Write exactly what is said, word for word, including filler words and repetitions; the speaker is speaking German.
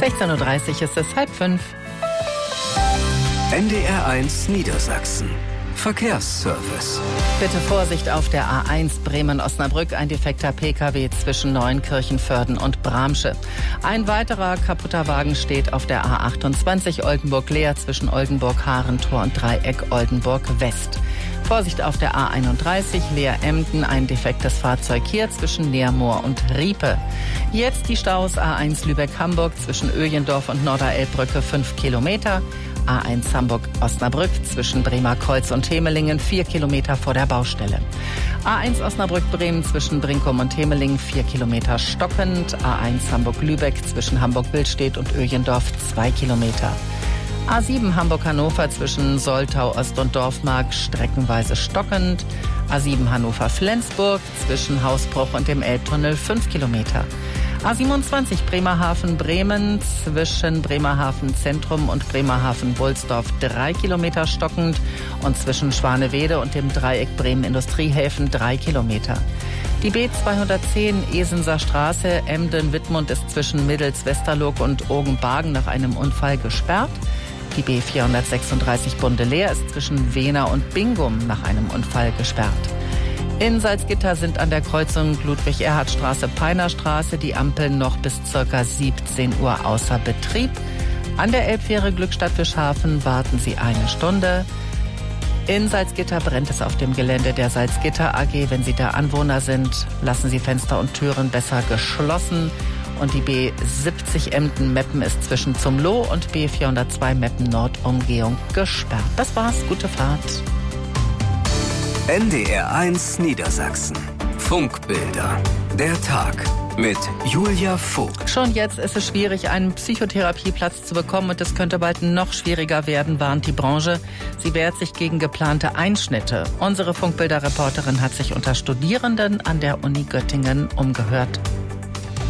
sechzehn Uhr dreißig ist es halb fünf. N D R eins Niedersachsen. Verkehrsservice. Bitte Vorsicht auf der A eins Bremen-Osnabrück, ein defekter P K W zwischen Neuenkirchen-Vörden und Bramsche. Ein weiterer kaputter Wagen steht auf der A achtundzwanzig Oldenburg-Leer zwischen Oldenburg-Harentor und Dreieck Oldenburg-West. Vorsicht auf der A einunddreißig Leer-Emden, ein defektes Fahrzeug hier zwischen Leermoor und Riepe. Jetzt die Staus A eins Lübeck-Hamburg zwischen Öjendorf und Norderelbbrücke fünf Kilometer. A eins Hamburg-Osnabrück zwischen Bremerkreuz und Hemelingen vier Kilometer vor der Baustelle. A eins Osnabrück-Bremen zwischen Brinkum und Hemelingen vier Kilometer stockend. A eins Hamburg-Lübeck zwischen Hamburg-Billstedt und Öjendorf zwei Kilometer. A sieben Hamburg-Hannover zwischen Soltau Ost und Dorfmark streckenweise stockend. A sieben Hannover-Flensburg zwischen Hausbruch und dem Elbtunnel fünf Kilometer. A siebenundzwanzig Bremerhaven-Bremen zwischen Bremerhaven Zentrum und Bremerhaven-Bulsdorf drei Kilometer stockend und zwischen Schwanewede und dem Dreieck Bremen-Industriehäfen drei Kilometer. Die B zweihundertzehn Esenser Straße Emden-Wittmund ist zwischen Middels-Westerloog und Ogenbargen nach einem Unfall gesperrt. Die B vierhundertsechsunddreißig Bundeleer ist zwischen Wehner und Bingum nach einem Unfall gesperrt. In Salzgitter sind an der Kreuzung Ludwig-Erhard-Straße-Peinerstraße die Ampeln noch bis ca. siebzehn Uhr außer Betrieb. An der Elbfähre Glückstadt-Fischhafen warten Sie eine Stunde. In Salzgitter brennt es auf dem Gelände der Salzgitter A G. Wenn Sie da Anwohner sind, lassen Sie Fenster und Türen besser geschlossen. Und die B siebzig Emden-Meppen ist zwischen Zumloh und B vierhundertzwei Meppen-Nord-Umgehung gesperrt. Das war's. Gute Fahrt. N D R eins Niedersachsen. Funkbilder. Der Tag mit Julia Vogt. Schon jetzt ist es schwierig, einen Psychotherapieplatz zu bekommen und es könnte bald noch schwieriger werden, warnt die Branche. Sie wehrt sich gegen geplante Einschnitte. Unsere Funkbilder-Reporterin hat sich unter Studierenden an der Uni Göttingen umgehört.